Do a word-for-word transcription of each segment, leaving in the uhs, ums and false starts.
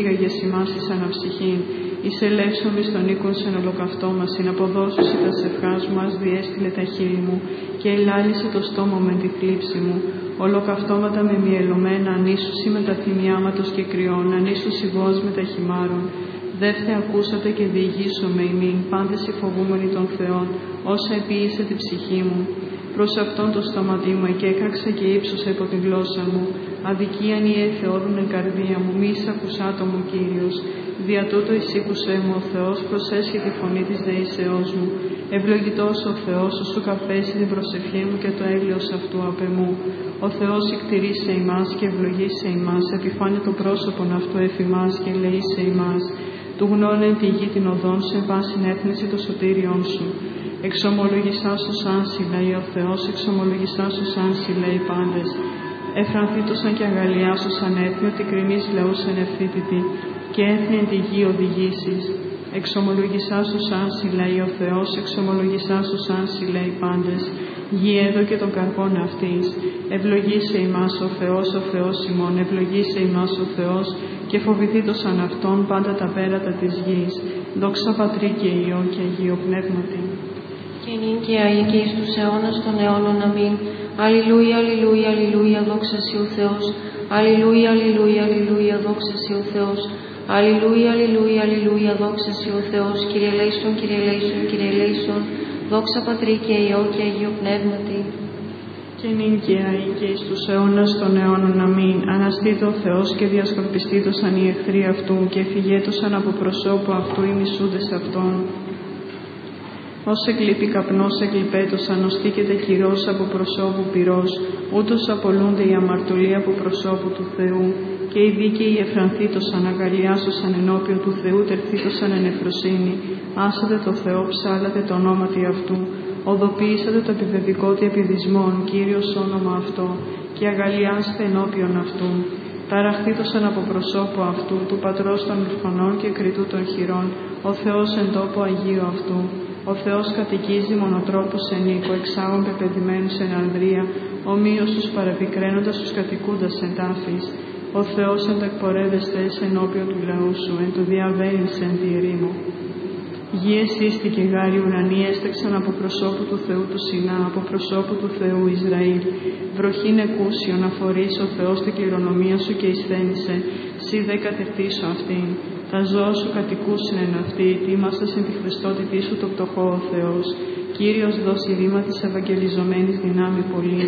Πήγαγες ημάς εις αναψυχήν, εις ελεύσον εις τον οίκον σεν ολοκαυτό μας, συν αποδώσουσι τα σευχάς μας, διέστειλε τα χείλη μου, και ελάλησε το στόμα με τη θλίψη μου. Ολοκαυτώματα με μυελωμένα, ανήσουσι με τα θυμιάματος και κρυών, ανήσουσι βόας με τα χυμάρων. Δεύθε ακούσατε και διηγήσομαι ημίν, πάντες οι φοβούμενοι των Θεών, όσα επίησε τη ψυχή μου. Προς αυτόν το σταματή μου εκέκραξε και ύψωσε από τη γλώσσα μου. Αδικίαν ή εθεώρουν εν καρδία μου, μη εισακουσάτο μου Κύριος. Δια τούτο εισήκουσέ μου ο Θεός, προσέσχε τη φωνή της δεήσεώς μου. Ευλογητός ο Θεός, σου καπέσει την προσευχή μου και το έλεος αυτού απ' εμού. Ο Θεός εκτηρεί σε ημάς και ευλογεί σε ημάς, επιφάνει το πρόσωπον αυτού εφ' ημάς και λέει σε ημάς. Του γνώνε τη γη την οδόν σε βάσιν έθνεση το σωτήριον σου. Εξομολογησά σου σαν συλλέει ο Θεός, εξομολογησά σου σαν συλλέει πάντες. Εφρανθήτωσαν και αγαλιάσουσαν έθνη, ότι κρινείς λαούς εν ευθύτητη, και έθνη εν τη γη οδηγήσεις. Εξομολογησά σου σαν συλλέει ο Θεός, εξομολογησά σου σαν συλλέει πάντες. Γη έδω και των καρπών αυτής. Ευλογήσε ημάς ο Θεός, ο Θεός ημών, ευλογήσε ημάς ο Θεός, και φοβηθήτωσαν αυτόν πάντα τα πέρατα της γης. Δόξα Πατρί και Υιό και Αγίο Πνεύματι. Και νυν και αεί και εις τους αιώνας των αιώνων. Αμήν. Αλληλούια, αλληλούια, αλληλούια, δόξα σοι ο Θεός. Αλληλούια, αλληλούια, αλληλούια, δόξα σοι ο Θεός. Αλληλούια, αλληλούια, αλληλούια, δόξα σοι ο Θεός. Κύριε ελέησον, Κύριε ελέησον, Κύριε ελέησον. Δόξα Πατρί και Υιό και Αγίο Πνεύματι. Και νυν και αεί και εις τους αιώνας των αιώνων. Αμήν. Αναστήτω ο Θεός και διασκορπιστήτωσαν οι εχθροί αυτού, και φυγέτωσαν από προσώπου αυτού οι μισούντες αυτών. Ως εκλείπει καπνός εκλειπέτωσαν, ως τίκεται κυρός από προσώπου πυρός, ούτως απολούνται οι αμαρτωλοί από προσώπου του Θεού. Και οι δίκαιοι εφρανθήτωσαν, αγαλιάσωσαν ενώπιον του Θεού, τερθήτωσαν εν ευφροσύνη. Άσατε το Θεό, ψάλατε το ονόματι αυτού. Οδοποιήσατε το επιβεβηκότι επιδισμόν, Κύριος όνομα αυτό, και αγαλιάστε ενώπιον αυτού. Ταραχθήτωσαν από προσώπου αυτού, του Πατρός των ορφανών και κριτού των χειρών, ο Θεός εν τόπο Αγίου αυτού. Ο Θεός κατοικίζει μονοτρόπους εν οίκο, εξάγων πεπαιδημένους εν ανδρεία, ομοίως τους παραπικραίνοντας τους κατοικούντας εν τάφης. Ο Θεός αντακπορεύεστε ενώπιον του λαού σου, εν το διαβαίνεις εν τη ερήμο. Γη εσύστη και γάρι ουρανοί έστεξαν από προσώπου του Θεού του Σινά, από προσώπου του Θεού Ισραήλ. Βροχήν εκούσιον αφορείς ο Θεός την κληρονομία σου και εισθένησε, σύ δε κατευθύσω αυτήν. Τα ζώα σου κατοικούσιν εν αυτή, τίμασα συν τη χριστότητή σου το πτωχό ο Θεός. Κύριος δώσει ρήμα της ευαγγελιζομένης δυνάμει πολύ.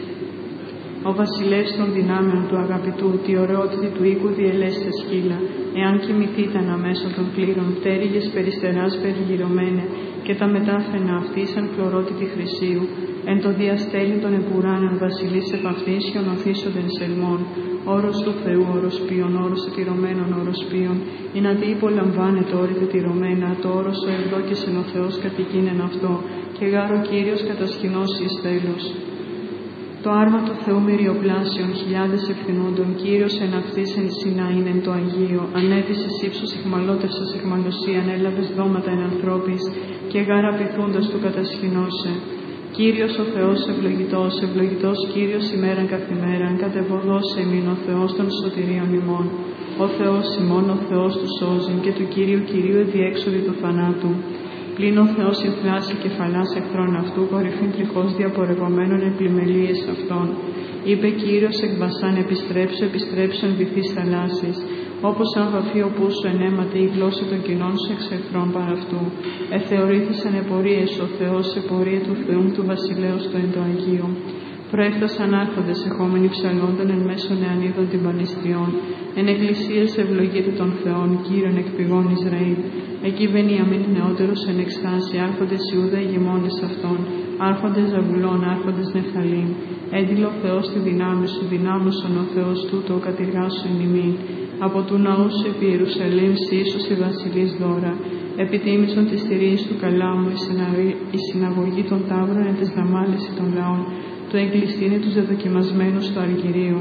Ο βασιλεύς των δυνάμεων του αγαπητού, τη ωραιότητα του οίκου διελέσσε σκύλα. Εάν κοιμηθείτε αναμέσω των κλήρων, πτέρυγες περιστεράς περιγυρωμένε, και τα μετάφαινα αυτή σαν χλωρότητη χρυσίου. Εν το διαστέλει των επουράνων βασιλείς επ' αυτής χιονοθήσονται σελμών. Όρος του Θεού, όρος ποιον, όρος ετηρωμένων, όρος ποιον. Η να τι υπολαμβάνεται όρη τετηρωμένα, το όρος ο ευδόκησεν ο Θεός κατοικίνεν αυτό, και γάρο Κύριος κατασκηνώσει εις τέλος. Το άρμα του Θεού μυριοπλάσιον, χιλιάδες ευθυνούντων, Κύριος εν αυτής εν Σινά είναι εν το Αγίο. Ανέβησες ύψος εχμαλώτευσας εχμαλωσίαν, έλαβες δώματα εν ανθρώπης, και γάρα πειθούντας του κατασχηνώσε. Κύριος ο Θεός ευλογητός, ευλογητός Κύριος ημέραν καθημέραν, κατεβοδώσε ημίν ο Θεός των σωτηρίων ημών. Ο Θεός ημών, ο Θεός του σώζειν, και του Κυρίου Κυρίου εδιέξοδη του θανάτου. Πλην ο Θεός εθλάσει κεφαλάς εχθρών αυτού, κορυφήν τριχώς διαπορευομένων επλημελίες αυτών. Είπε Κύριος εκ Βασάν, επιστρέψω, επιστρέψω εν βυθείς θαλάσσης. Όπως αν βαφεί ο πούς σου ενέματι η γλώσσα των κοινών σου εξ εχθρών παρά αυτού. Εθεωρήθησαν επορίες ο Θεός σε πορεία του Θεού του βασιλέως του εν το Αγίο. Προέφτασαν άρχοντες εχόμενοι ψαλόντων εν μέσω νεανίδων την Πανιστιών. Εν εκκλησίες ευλογείται των Θεών, Κύριον εκ πηγών Ισραήλ. Εκεί Βενιαμίν νεότερος εν εκστάση, άρχοντες Ιούδα ηγεμόνες αυτών, άρχοντες Ζαβουλών, άρχοντες Νεφθαλήμ. Έντιλο ο Θεός τη δυνάμει σου, δυνάμωσον ο Θεός τούτο, κατηργάσου εν ημίν. Από του ναού σου επί Ιερουσαλήμ, σύσου η βασιλής δώρα. Επιτίμησον τη στηρίες του καλάμου, η συναγωγή των τάβρων εν της δαμάλεση των λαών. Το εγκλειστήνει τους δεδοκιμασμένους του Αργυρίου.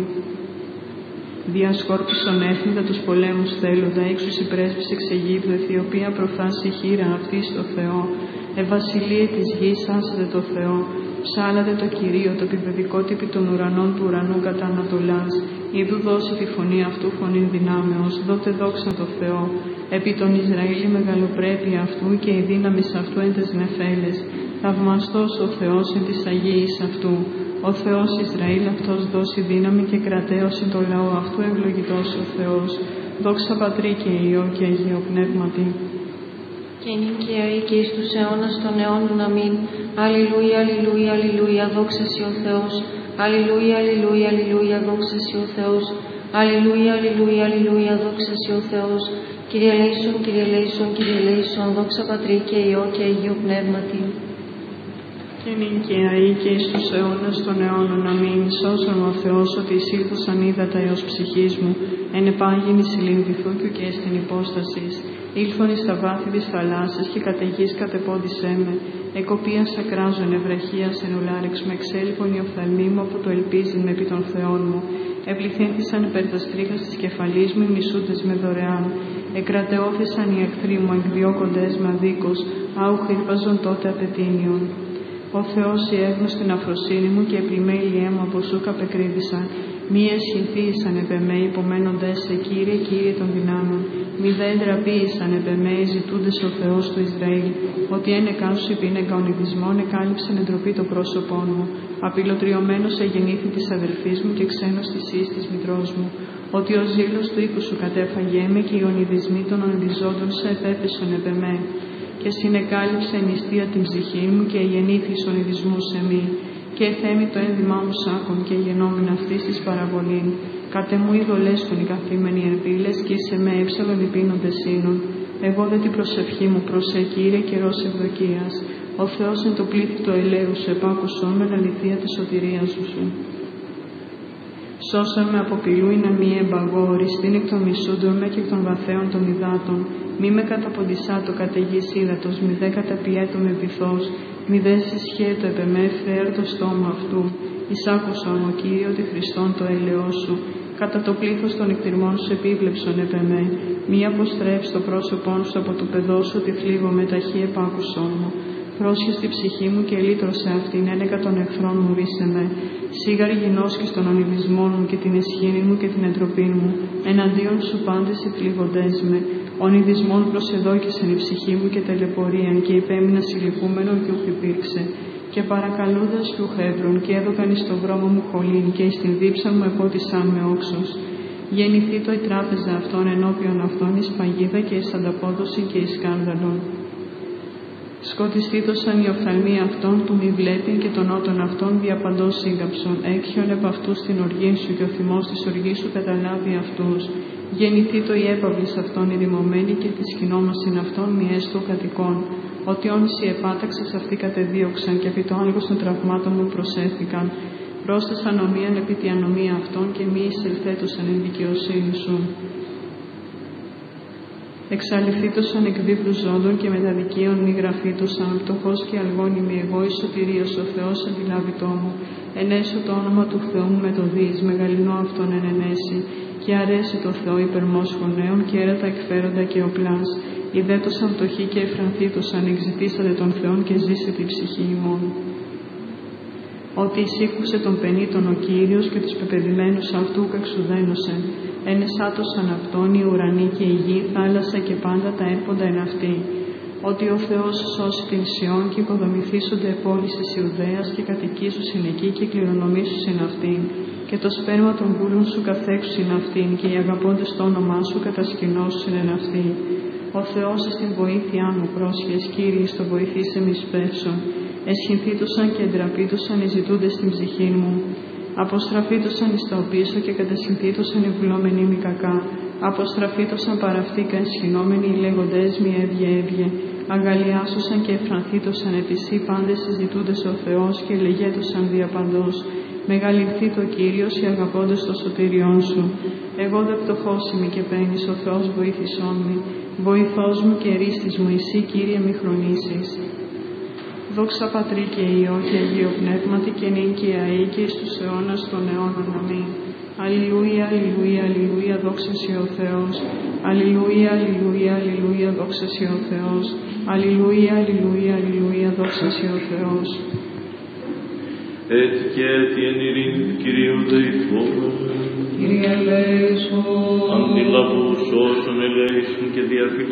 Διασκόρπισον έθνητα τους πολέμους θέλοντα, έξους η πρέσβης εξ Αιγύπτου, Αιθιοπία προφθάσει χείρα αυτή στο Θεό. Ευασιλείε της γης άσετε το Θεό. Ψάλατε το Κυρίο, το επιβεβικό τύπη των ουρανών του ουρανού κατά Ανατολάς. Ιδού δώσει τη φωνή αυτού φωνήν δυνάμεως, δότε δόξα το Θεό. Επί τον Ισραήλ η μεγαλοπρέπεια αυτού και η δύναμη αυτού εν τες νεφέλες. Θαυμαστός ο Θεός εν της Αγίης αυτού. Ο Θεός Ισραήλ αυτός δώσει δύναμη και κρατέωση το λαό αυτού, ευλογητός ο Θεός. Δόξα Πατρί και Υιό και Αγίο Πνεύματι. Και νίκαια ή και εις τους αιώνας των αιώνων αμήν. Αλληλούια, αλληλούια, αλληλούια, δόξα σοι ο Θεός. Αλληλούια, αλληλούια, αλληλούια, δόξα σοι ο Θεός. Αλληλούια, αλληλούια, αλληλούια, δόξα σοι ο Θεός. Κύριε ελέησον, Κύριε ελέησον, Κύριε ελέησον, δόξα Πατρί και Υιό και Αγίο Πνεύματι. Και νίκαια ή και εις τους αιώνας των αιώνων αμήν. Σώσον ο Θεός ότι εισήλθωσαν ύδατα έως ψυχής μου, εν επάγγινη συλληνδηθούκιου και στην υπόστασης. Ήλθον εις τα βάθη της θαλάσσης και κατ' γης κατεπόδησέ με. Εκοπίας ακράζων ευραχίας εν ουλάρεξ με εξέλιπον η οφθαλμή μου από το ελπίζειν με επί των Θεών μου. Ευληθύνθησαν υπέρ τας τρίχας της κεφαλής μου οι μισούντες με δωρεάν. Εκρατεώθησαν οι εχθροί μου εκδιώκοντες με αδίκως, άου χύρπαζον τότε απετήνιον. Ο Θεός η έγνωστη αφροσύνη μου και επιμέλειέ μου από σου καπεκρύβησαν. Μη εσχυνθήσαν επ' εμέ υπομένοντες σε Κύριε, Κύριε των δυνάμεων. Μη δε εντραπείησαν επ' εμέ ζητούντες ο Θεός του Ισραήλ. Ότι ένε κάσου πίνεκα ονειδισμών εκάλυψε εντροπή το πρόσωπό μου. Απειλωτριωμένος εγεννήθη της αδελφής μου και ξένος της εις της μητρός μου. Ότι ο ζήλος του οίκου σου κατέφαγέ με και οι ονειδισμοί των ονειδιζόντων σε επέπεσον επ' εμέ. Και συνεκάλυψε νηστεία την ψυχή μου και γεννήθης ονειδισμού σε μη. Και εθέμη το ένδυμά μου σάκων και γεννόμην αυτής της παραβολήν. Κάτε μου ειδωλές των οι καθήμενοι ερπύλες και σε με έψαλον οι πίνοντες σύνων. Εγώ δε την προσευχή μου προς σε Κύριε καιρός ευδοκίας. Ο Θεός εν το πλήθη του ελέου σου επάκουσον με αληθεία τη σωτηρίας σου σου. Σώσον με από πηλού ή να μη εμπαγώ, οριστήν εκ των μισούντων με και εκ των βαθέων των υδάτων. Μη με καταποντισάτο κατ' γης ύδατος, μη δε καταπιέτω με βυθός, μη δε συσχέτω επ' εμέ φθαίρ το στόμα αυτού. Εισάκουσον ο Κύριε ότι Χριστόν το έλεό σου. Κατά το πλήθος των εκτιρμών σου επίβλεψον επ' εμέ. Μη αποστρέψ το πρόσωπόν σου από το παιδό σου ότι θλίβω με ταχύ επάκουσον μου. Πρόσχες τη ψυχή μου και λύτρωσε αυτήν, ένεκα των εχθρών μου ρίσε με. Σίγαρ γινώσκεις των ονειδισμών μου και την εσχήνη μου και την εντροπή μου. Εναντίον σου πάντες οι θλίβοντές με. Ονειδισμών προσεδόκησεν η ψυχή μου και τελεπωρίαν και υπέμεινα συλληπούμενον και ουκ υπήρξε. Και παρακαλούντας του χέδρων και έδωκαν εις το δρόμο μου χολήν και εις την δίψα μου επότισαν με όξος. Γεννηθεί το η τράπεζα αυτών ενώπιον αυτών εις παγίδα και εις ανταπόδοση και εις σκάνδαλον. Σκοτιστήτωσαν οι οφθαλμοί αυτών του μη βλέπειν και των ότων αυτών διαπαντός σύγκαψον. Έκχιον επ' αυτούς την οργή σου και ο θυμός της οργής σου καταλάβει αυτούς. Γεννηθεί το η έπαυλης αυτών η ρημωμένη και τη σκηνόμασιν αυτών μη έστω κατοικών. Ότι όνεις οι επάταξες αυτοί κατεδίωξαν και επί το άγκος των τραυμάτων μου προσέφηκαν. Πρόσθεσαν ομοίαν επί τη ανομία αυτών και μη εισελθέτωσαν εν δικαιοσύνη σου. Εξαλειφθήτωσαν εκ δίπλου ζώντων και μεταδικίων μη γραφήτωσαν, πτωχός και αλγόνιμη εγώ η σωτηρίας ο Θεός αντιλάβητό μου. Ενέσω το όνομα του Θεού μου με το δις, μεγαλυνό αυτόν εν ενέσει, και αρέσει το Θεό υπερμός φωνέων και έρατα εκφέροντα και οπλάς. Ιδέτωσαν πτωχοί και εφρανθήτωσαν, εξητήσατε τον Θεόν και ζήσε τη ψυχή ημών. Ότι εισήκουσε τον πενήτων ο Κύριος και τους πεπεδημένους αυτού καξουδένωσεν. Ενεσάτωσαν αυτόν οι ουρανοί και η γη, θάλασσα και πάντα τα έρποντα εν αυτή. Ότι ο Θεός σώσει την Σιών και οικοδομηθήσονται πόλεις της Ιουδαίας και κατοικήσουσιν εκεί και κληρονομήσουσιν αυτήν. Και το σπέρμα των βούλων σου καθέξουσιν αυτήν και οι αγαπώντες το όνομά σου κατασκηνώσουσιν εν αυτή. Ο Θεός στην βοήθειά μου πρόσχες, Κύριε, στο βοηθήσε μη σπεύσον. Εσχυνθήτωσαν και εντραπήτωσαν οι ζητούντες στην ψυχή μου. Αποστραφήτωσαν εις τα οπίσω και κατασχυνθήτωσαν οι βουλόμενοι μη κακά. Αποστραφήτωσαν παραυτήκα εσχυνόμενοι οι λέγοντες μη έβγε έβγε. Αγαλιάσουσαν και εφρανθήτωσαν επισή πάντες συζητούντες ο Θεός και λεγέτωσαν διαπαντός. Μεγαλυνθεί το Κύριος οι αγαπώντες το σωτήριόν σου. Εγώ δε πτωχός είμαι και παίρνεις, ο Θεός βοήθησόν μη. Βοηθός μου και ρίστης μου, εσύ Κύριε μη χρονίσεις. Δόξα Πατρί και Υιό και Αγίο Πνεύματι και νυν και αεί και εις τους αιώνας των αιώνων. Αμήν. Αλληλούια, αλληλούια, αλληλούια, δόξα σοι ο Θεός. Αλληλούια, αλληλούια, αλληλούια, δόξα σοι ο Θεός. Αλληλούια, αλληλούια, αλληλούια, δόξα σοι ο Θεός. Έτσι και έτσι εν ειρήνη του Κυρίου δεηθούμε. Κύριε ελέησον. Αντιλαβούς όσων ελέησον και διαφυλάξουν